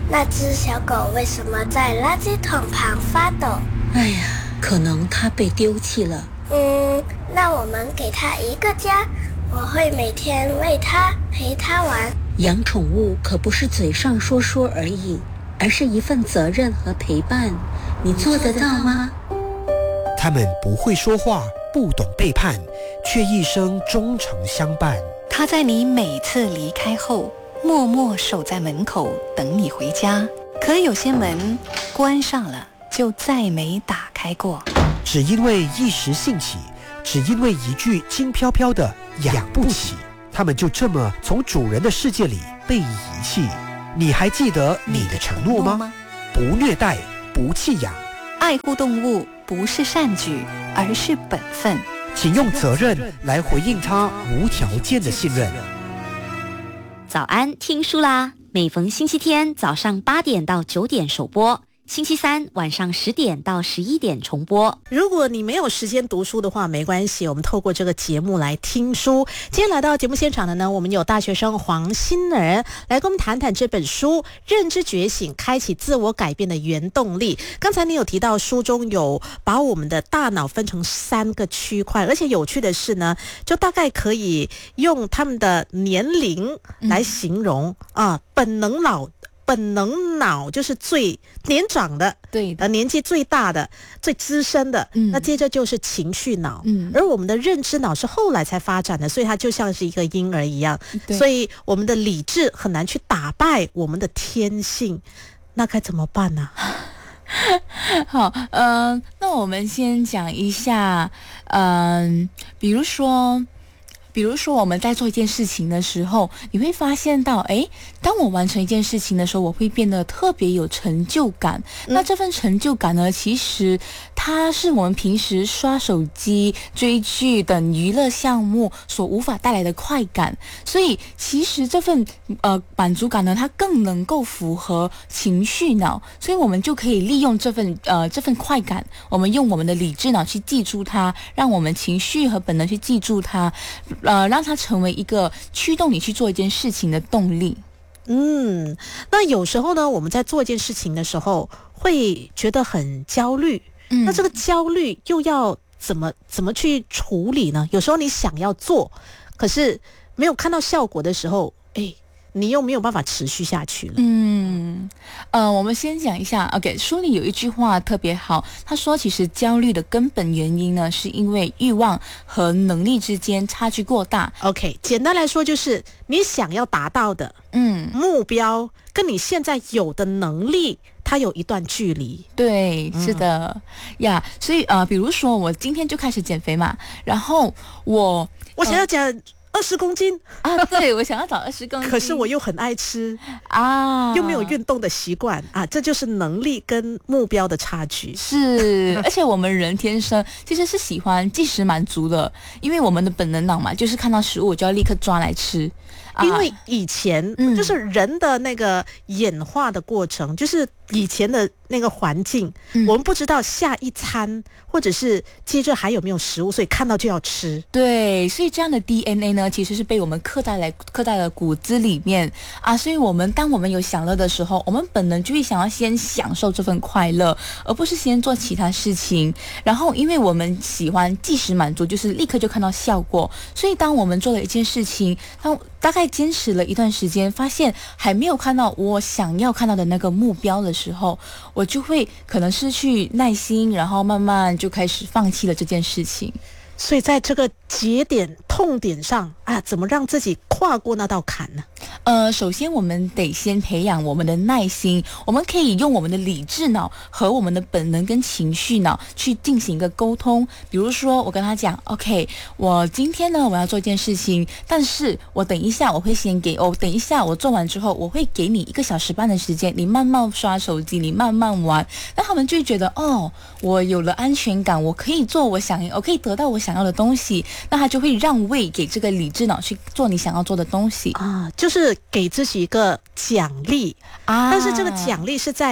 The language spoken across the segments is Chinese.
那只小狗为什么在垃圾桶旁发抖？ 哎呀，可能它被丢弃了。 那我们给它一个家，我会每天喂它，陪它玩。 养宠物可不是嘴上说说而已，而是一份责任和陪伴。你做得到吗？ 他们不会说话，不懂背叛，却一生忠诚相伴。 他在你每次离开后，默默守在门口等你回家。可有些门关上了，就再没打开过。 只因为一时兴起，只因为一句轻飘飘的养不起，他们就这么从主人的世界里被遗弃。你还记得你的承诺吗？不虐待，不弃养。 爱护动物不是善举，而是本分。 请用责任来回应他无条件的信任。 早安，听书啦！每逢星期天早上8点到9点首播，星期三晚上10点到11点重播。 如果你没有时间读书的话，没关系，我们透过这个节目来听书。今天来到节目现场的呢，我们有大学生黄欣儿来跟我们谈谈这本书《认知觉醒：开启自我改变的原动力》。刚才你有提到书中有把我们的大脑分成3个区块，而且有趣的是呢，就大概可以用他们的年龄来形容本能脑就是最年长的， 对的， 年纪最大的、最资深的。那接着就是情绪脑，而我们的认知脑是后来才发展的，所以它就像是一个婴儿一样。所以我们的理智很难去打败我们的天性，那该怎么办呢？ 好，那我们先讲一下，比如说我们在做一件事情的时候，你会发现到，当我完成一件事情的时候，我会变得特别有成就感。那这份成就感呢，其实它是我们平时刷手机、追剧等娱乐项目所无法带来的快感。所以其实这份满足感呢，它更能够符合情绪脑，所以我们就可以利用这份快感，我们用我们的理智脑去记住它，让我们情绪和本能去记住它。让它成为一个驱动你去做一件事情的动力。 那有时候呢，我们在做一件事情的时候会觉得很焦虑，那这个焦虑又要怎么去处理呢？有时候你想要做，可是没有看到效果的时候，你又没有办法持续下去了。 我们先讲一下 OK， 书里有一句话特别好，他说其实焦虑的根本原因呢，是因为欲望和能力之间差距过大。 OK， 简单来说就是你想要达到的目标跟你现在有的能力它有一段距离。 对，是的呀。所以比如说我今天就开始减肥嘛，然后我想要减20公斤啊，对，我想要找20公斤， 可是我又很爱吃啊， 又没有运动的习惯啊，这就是能力跟目标的差距。 是，而且我们人天生其实是喜欢即时满足的，因为我们的本能脑嘛，就是看到食物就要立刻抓来吃。 因为以前就是人的那个演化的过程，就是以前的那个环境，我们不知道下一餐或者是接着还有没有食物，所以看到就要吃。 对，所以这样的 DNA 呢，其实是被我们刻在了骨子里面啊。所以当我们有享乐的时候，我们本能就会想要先享受这份快乐，而不是先做其他事情。然后因为我们喜欢即时满足，就是立刻就看到效果，所以当我们做了一件事情，大概坚持了一段时间，发现还没有看到我想要看到的那个目标的时候，我就会可能失去耐心，然后慢慢就开始放弃了这件事情。 所以在这个节点痛点上啊，怎么让自己跨过那道坎呢？ 首先我们得先培养我们的耐心，我们可以用我们的理智脑和我们的本能跟情绪脑去进行一个沟通。比如说我跟他讲 OK， 我今天呢我要做一件事情，但是我等一下我会等一下我做完之后，我会给你1个小时半的时间，你慢慢刷手机，你慢慢玩。那他们就会觉得我有了安全感，我可以做我可以得到我想要的东西，那他就会让位给这个理智脑去做你想要做的东西啊，就是给自己一个奖励啊。但是这个奖励是在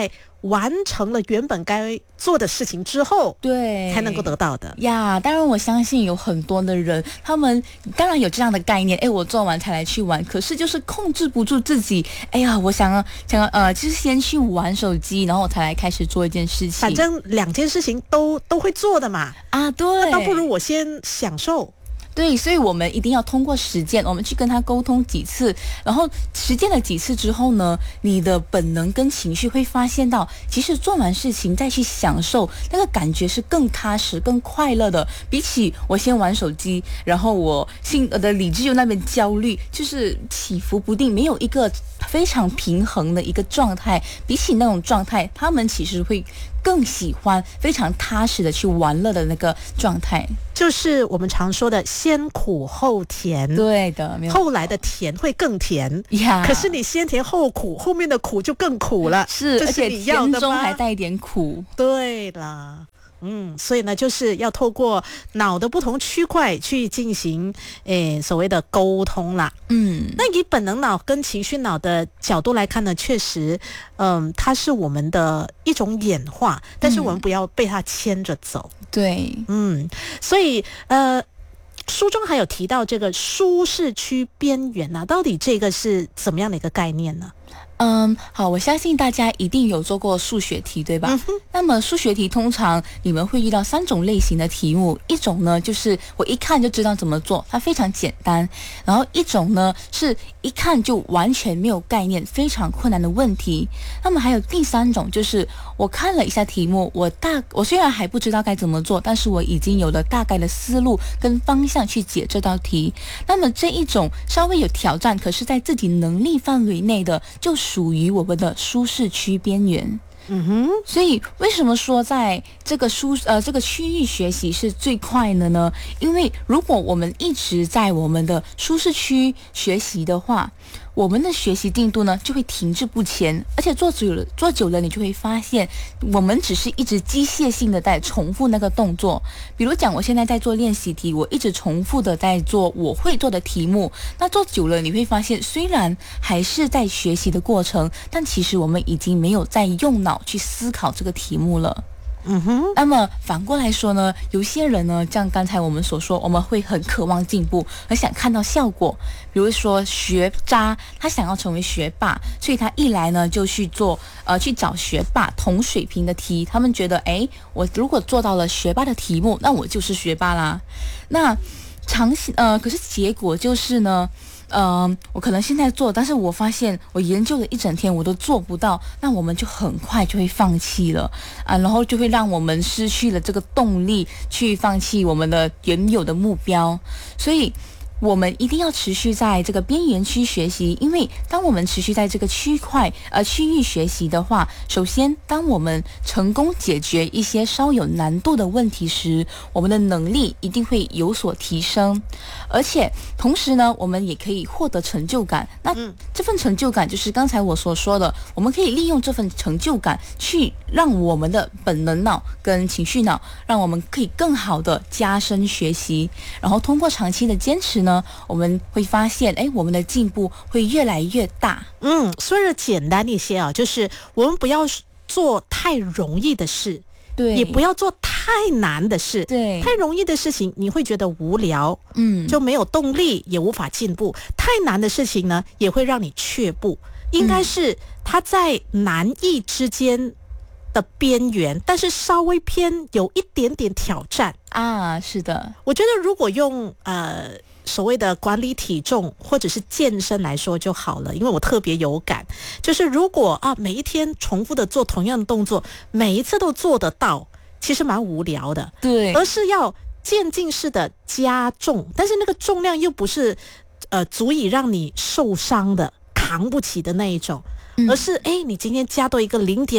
完成了原本该做的事情之后， 对， 才能够得到的呀。当然，我相信有很多的人，他们当然有这样的概念，我做完才来去玩，可是就是控制不住自己。哎呀，我想就是先去玩手机，然后我才来开始做一件事情。 反正2件事情都会做的嘛。 啊，对， 那倒不如我先享受。 对，所以我们一定要通过实践，我们去跟他沟通几次，然后实践了几次之后呢，你的本能跟情绪会发现到，其实做完事情再去享受，那个感觉是更踏实、更快乐的。比起我先玩手机，然后我的理智又那边焦虑，就是起伏不定，没有一个非常平衡的一个状态。比起那种状态，他们其实会更喜欢非常踏实的去玩乐的那个状态， 就是我们常说的先苦后甜。 对的，没有后来的甜会更甜呀。 可是你先甜后苦，后面的苦就更苦了。 是， 这是你要的吗？ 而且甜中还带一点苦。 对了。所以呢，就是要透过脑的不同区块去进行所谓的沟通啦。那以本能脑跟情绪脑的角度来看呢，确实，它是我们的一种演化，但是我们不要被它牵着走。 对， 所以书中还有提到这个舒适区边缘啊，到底这个是怎么样的一个概念呢？ 好，我相信大家一定有做过数学题，对吧？那么数学题通常你们会遇到3种类型的题目，一种呢就是我一看就知道怎么做，它非常简单；然后一种呢是一看就完全没有概念，非常困难的问题。那么还有第3种，就是我看了一下题目，我虽然还不知道该怎么做，但是我已经有了大概的思路跟方向去解这道题。那么这一种稍微有挑战，可是在自己能力范围内的，就属于我们的舒适区边缘。所以为什么说在这个区域学习是最快的呢？因为如果我们一直在我们的舒适区学习的话，我们的学习进度呢就会停滞不前，而且做久了你就会发现，我们只是一直机械性的在重复那个动作。比如讲，我现在在做练习题，我一直重复的在做我会做的题目，那做久了你会发现，虽然还是在学习的过程，但其实我们已经没有在用脑去思考这个题目了。那么反过来说呢，有些人呢，像刚才我们所说，我们会很渴望进步，很想看到效果。比如说学渣，他想要成为学霸，所以他一来呢就去找学霸同水平的题。他们觉得，我如果做到了学霸的题目，那我就是学霸啦。那可是结果就是呢，我可能现在做，但是我发现我研究了一整天我都做不到，那我们就很快就会放弃了然后就会让我们失去了这个动力去放弃我们的原有的目标。所以我们一定要持续在这个边缘区学习，因为当我们持续在这个区域学习的话，首先当我们成功解决一些稍有难度的问题时，我们的能力一定会有所提升，而且同时呢，我们也可以获得成就感。那这份成就感就是刚才我所说的，我们可以利用这份成就感去让我们的本能脑跟情绪脑，让我们可以更好的加深学习，然后通过长期的坚持呢，我们会发现我们的进步会越来越大。 说的简单一些啊，就是我们不要做太容易的事， 对， 也不要做太难的事。 对， 太容易的事情你会觉得无聊，就没有动力，也无法进步。太难的事情呢，也会让你却步。应该是它在难易之间的边缘，但是稍微偏有一点点挑战啊。是的， 我觉得如果用所谓的管理体重或者是健身来说就好了，因为我特别有感，就是如果每一天重复的做同样的动作，每一次都做得到，其实蛮无聊的。 对， 而是要渐进式的加重，但是那个重量又不是足以让你受伤的、扛不起的那一种。而是你今天加多一个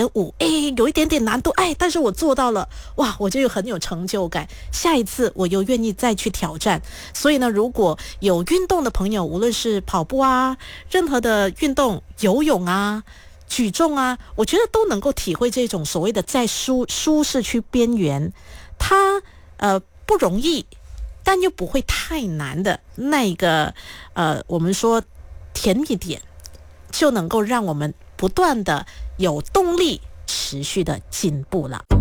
0.5， 有一点点难度，但是我做到了，哇，我就很有成就感，下一次我又愿意再去挑战。所以呢，如果有运动的朋友，无论是跑步啊，任何的运动，游泳啊，举重啊，我觉得都能够体会这种所谓的在舒适区边缘，它不容易，但又不会太难的那一个我们说甜一点，就能够让我们不断的有动力持续的进步了。